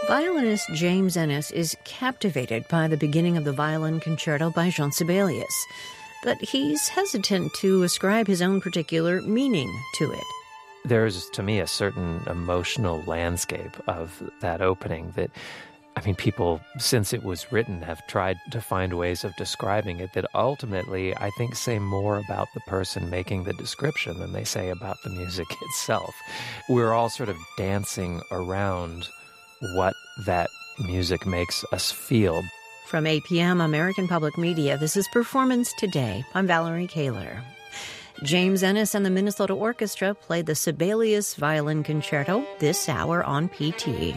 Violinist James Ennis is captivated by the beginning of the Violin Concerto by Jean Sibelius, but he's hesitant to ascribe his own particular meaning to it. There's, to me, a certain emotional landscape of that opening that, people, since it was written, have tried to find ways of describing it that ultimately, I think, say more about the person making the description than they say about the music itself. We're all sort of dancing around what that music makes us feel. From APM American Public Media, this is Performance Today. I'm Valerie Kaler. James Ennis and the Minnesota Orchestra played the Sibelius Violin Concerto this hour on PT.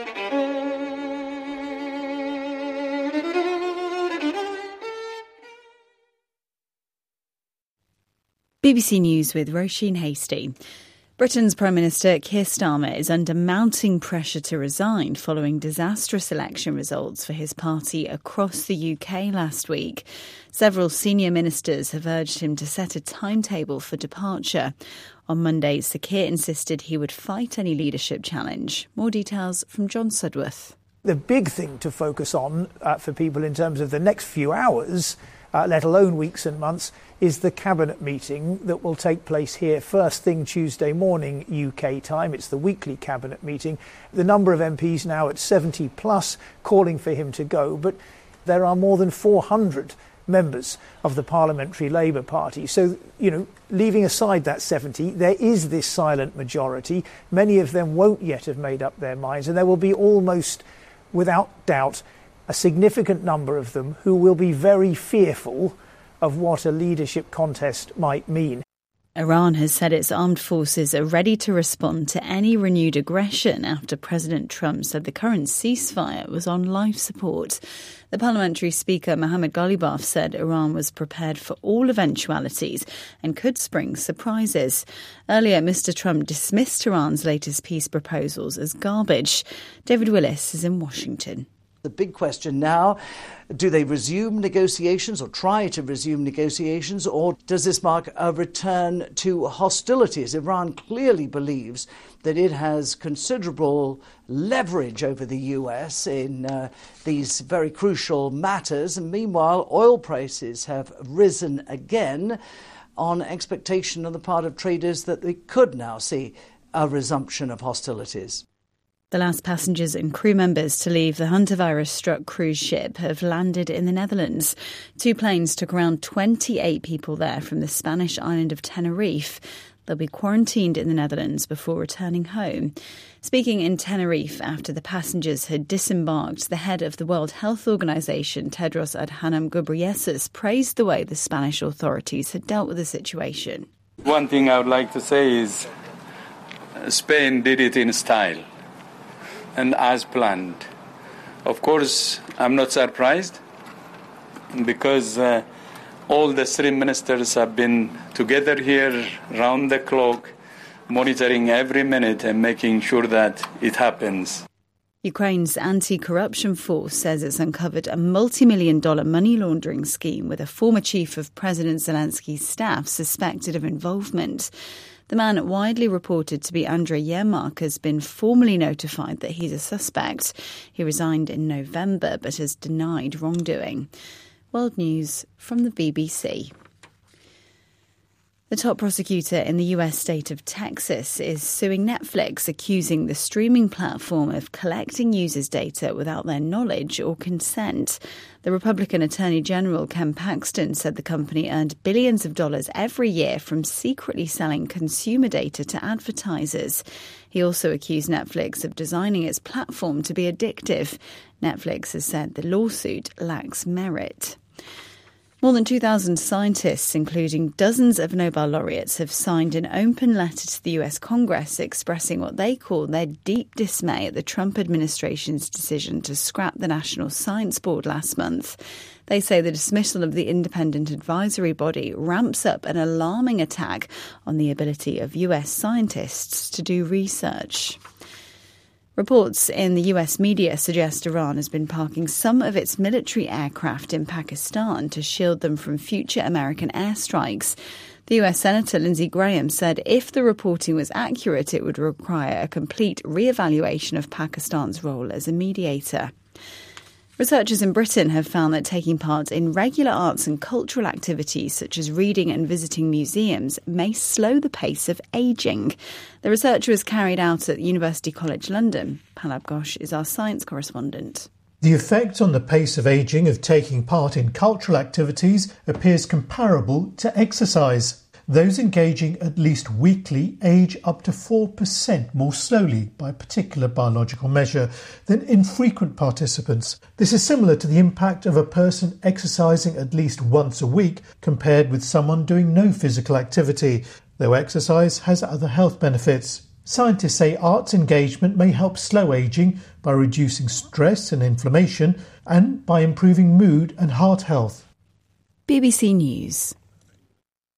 BBC News with Roisin Hastie. Britain's Prime Minister Keir Starmer is under mounting pressure to resign following disastrous election results for his party across the UK last week. Several senior ministers have urged him to set a timetable for departure. On Monday, Sir Keir insisted he would fight any leadership challenge. More details from John Sudworth. The big thing to focus on for people in terms of the next few hours, let alone weeks and months, is the cabinet meeting that will take place here first thing Tuesday morning UK time. It's the weekly cabinet meeting. The number of MPs now at 70 plus calling for him to go, but there are more than 400 members of the Parliamentary Labour Party. So, leaving aside that 70, there is this silent majority. Many of them won't yet have made up their minds, and there will be almost, without doubt, a significant number of them who will be very fearful of what a leadership contest might mean. Iran has said its armed forces are ready to respond to any renewed aggression after President Trump said the current ceasefire was on life support. The parliamentary speaker Mohammad Ghalibaf said Iran was prepared for all eventualities and could spring surprises. Earlier, Mr. Trump dismissed Iran's latest peace proposals as garbage. David Willis is in Washington. The big question now, do they resume negotiations or try to resume negotiations, or does this mark a return to hostilities? Iran clearly believes that it has considerable leverage over the US in these very crucial matters. And meanwhile, oil prices have risen again on expectation on the part of traders that they could now see a resumption of hostilities. The last passengers and crew members to leave the hantavirus-struck cruise ship have landed in the Netherlands. 2 planes took around 28 people there from the Spanish island of Tenerife. They'll be quarantined in the Netherlands before returning home. Speaking in Tenerife after the passengers had disembarked, the head of the World Health Organization, Tedros Adhanom Ghebreyesus, praised the way the Spanish authorities had dealt with the situation. One thing I would like to say is Spain did it in style and as planned. Of course, I'm not surprised because all the 3 ministers have been together here round the clock, monitoring every minute and making sure that it happens. Ukraine's anti-corruption force says it's uncovered a multi-million-dollar money laundering scheme with a former chief of President Zelensky's staff suspected of involvement. The man, widely reported to be Andrei Yermak, has been formally notified that he's a suspect. He resigned in November but has denied wrongdoing. World News from the BBC. The top prosecutor in the US state of Texas is suing Netflix, accusing the streaming platform of collecting users' data without their knowledge or consent. The Republican Attorney General Ken Paxton said the company earned billions of dollars every year from secretly selling consumer data to advertisers. He also accused Netflix of designing its platform to be addictive. Netflix has said the lawsuit lacks merit. More than 2,000 scientists, including dozens of Nobel laureates, have signed an open letter to the US Congress expressing what they call their deep dismay at the Trump administration's decision to scrap the National Science Board last month. They say the dismissal of the independent advisory body ramps up an alarming attack on the ability of US scientists to do research. Reports in the US media suggest Iran has been parking some of its military aircraft in Pakistan to shield them from future American airstrikes. The US Senator Lindsey Graham said if the reporting was accurate, it would require a complete re-evaluation of Pakistan's role as a mediator. Researchers in Britain have found that taking part in regular arts and cultural activities such as reading and visiting museums may slow the pace of ageing. The research was carried out at University College London. Palab Ghosh is our science correspondent. The effect on the pace of ageing of taking part in cultural activities appears comparable to exercise. Those engaging at least weekly age up to 4% more slowly by a particular biological measure than infrequent participants. This is similar to the impact of a person exercising at least once a week compared with someone doing no physical activity, though exercise has other health benefits. Scientists say arts engagement may help slow ageing by reducing stress and inflammation and by improving mood and heart health. BBC News.